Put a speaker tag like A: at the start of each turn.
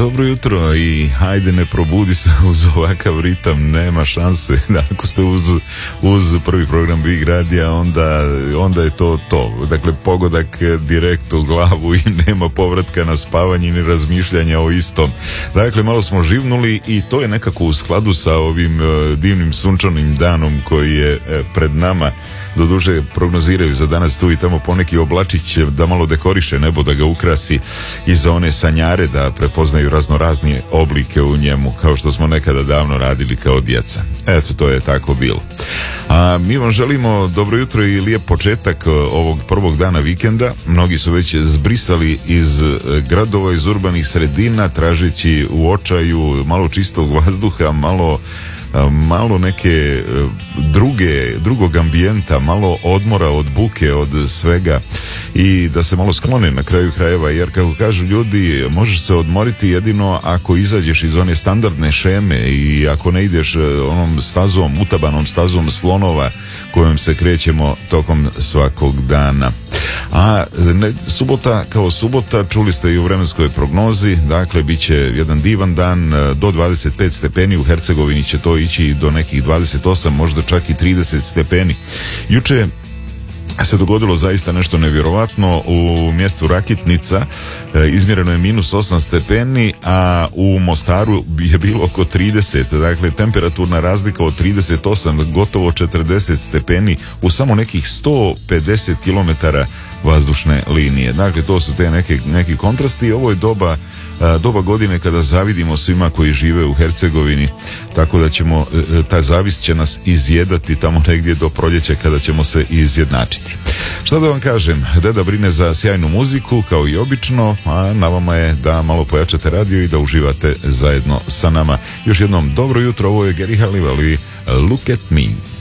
A: Dobro jutro i hajde ne probudi se uz ovakav ritam, nema šanse. Ako ste uz prvi program Big Radija, onda je to. Dakle, pogodak direkt u glavu i nema povratka na spavanje ni razmišljanja o istom. Dakle, malo smo živnuli i to je nekako u skladu sa ovim divnim sunčanim danom koji je pred nama. Doduše prognoziraju za danas tu i tamo poneki oblačić da malo dekoriše nebo, da ga ukrasi i za one sanjare da prepoznaju raznorazne oblike u njemu, kao što smo nekada davno radili kao djeca. Eto, to je tako bilo. A mi vam želimo dobro jutro i lijep početak ovog prvog dana vikenda. Mnogi su već zbrisali iz gradova, iz urbanih sredina, tražeći u očaju malo čistog vazduha, malo neke drugog ambijenta, malo odmora od buke, od svega i da se malo sklone na kraju krajeva, jer kako kažu ljudi, možeš se odmoriti jedino ako izađeš iz one standardne šeme i ako ne ideš onom stazom, utabanom stazom slonova kojom se krećemo tokom svakog dana. A subota kao subota, čuli ste i u vremenskoj prognozi, dakle bit će jedan divan dan, do 25 stepeni, u Hercegovini će to ići do nekih 28, možda čak i 30 stepeni. Juče se dogodilo zaista nešto nevjerovatno. U mjestu Rakitnica izmjereno je -8 stepeni, a u Mostaru je bilo oko 30, dakle temperaturna razlika od 38, gotovo 40 stepeni u samo nekih 150 km vazdušne linije. Dakle, to su te neki kontrasti. Ovo je doba godine kada zavidimo svima koji žive u Hercegovini, tako da ćemo, ta zavist će nas izjedati tamo negdje do proljeća kada ćemo se izjednačiti. Šta da vam kažem, deda brine za sjajnu muziku kao i obično, a na vama je da malo pojačate radio i da uživate zajedno sa nama. Još jednom dobro jutro, ovo je Gary Halliwell i Look at Me.